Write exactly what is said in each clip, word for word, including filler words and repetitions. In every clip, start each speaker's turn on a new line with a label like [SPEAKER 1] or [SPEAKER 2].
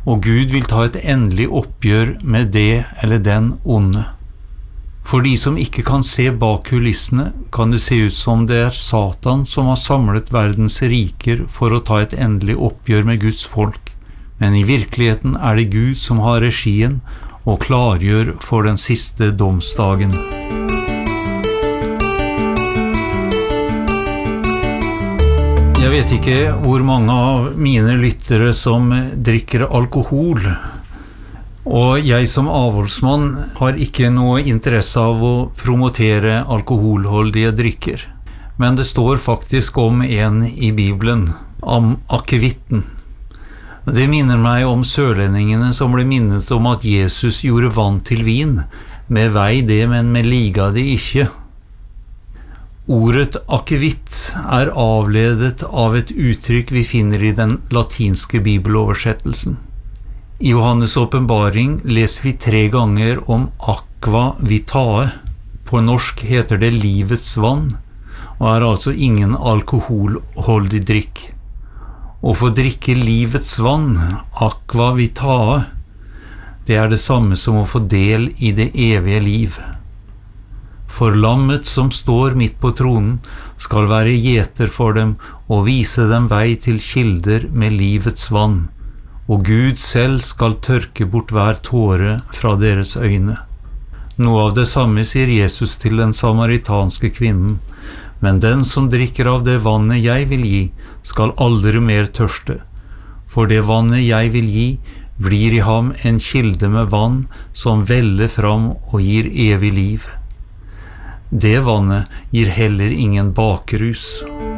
[SPEAKER 1] og Gud vil ta et endelig oppgjør med det eller den onde. For de som ikke kan se bak kulissene, kan det se ut som det er Satan som har samlet verdens riker for å ta et endelig oppgjør med Guds folk. Men i virkeligheten er det Gud som har regien og klargjør for den siste domsdagen. Jeg vet ikke hvor mange av mine lyttere som drikker alkohol, og jeg som avholdsmann har ikke noe interesse av å promotere alkoholholdige drikker. Men det står faktisk om en i Bibelen, om akevitten. Det minner meg om sørlendingene som ble minnet om at Jesus gjorde vann til vin, med vei det, men med liga det ikke. Ordet akevitt er avledet av et uttrykk vi finner i den latinske bibeloversettelsen. I Johannes åpenbaring leser vi tre ganger om aqua vitae. På norsk heter det livets vann, og er altså ingen alkoholholdig drikk. Å få drikke livets vann, aqua vitae, det er det samme som å få del i det evige liv. For lammet som står midt på tronen skal være gjeter for dem og vise dem vei til kilder med livets vann, og Gud selv skal tørke bort hver tåre fra deres øyne. Noe av det samme sier Jesus til den samaritanske kvinnen, men den som drikker av det vannet jeg vil gi, skal aldri mer tørste, for det vannet jeg vil gi blir i ham en kilde med vann som veller fram og gir evig liv. Det vannet gir heller ingen bakrus.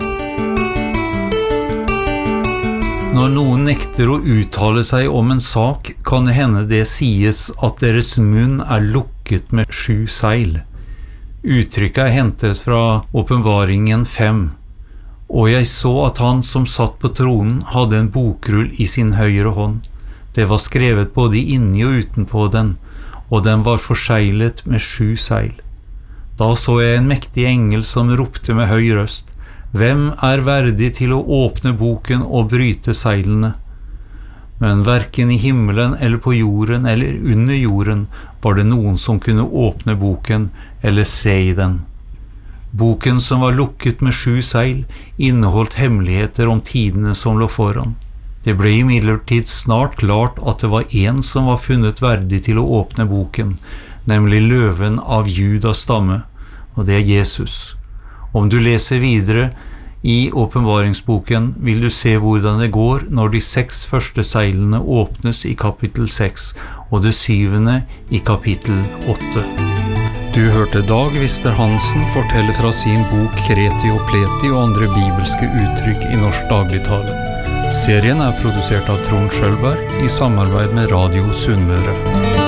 [SPEAKER 1] Når noen nekter å uttale seg om en sak, kan det hende det sies at deres munn er lukket med sju seil. Uttrykket er hentet fra Åpenbaringen fem. Og jeg så at han som satt på tronen hadde en bokrull i sin høyre hånd. Det var skrevet både inni og utenpå den, og den var forseglet med sju seil. Da så jeg en mektig engel som ropte med høy røst: Hvem er verdig til å åpne boken og bryte seilene? Men hverken i himmelen eller på jorden eller under jorden var det noen som kunne åpne boken eller se i den. Boken som var lukket med sju seil inneholdt hemmeligheter om tidene som lå foran. Det ble imidlertid snart klart at det var en som var funnet verdig til å åpne boken, nemlig løven av Judas stamme, og det er Jesus. Om du leser videre i åpenbaringsboken, vil du se hvordan det går når de seks første seilene åpnes i kapittel seks, og det syvende i kapittel åtte. Du hørte Dag Vister Hansen fortelle fra sin bok Kreti og Pleti og andre bibelske uttrykk i norsk dagligtale. Serien er produsert av Trond Skjølberg i samarbeid med Radio Sunnmøre.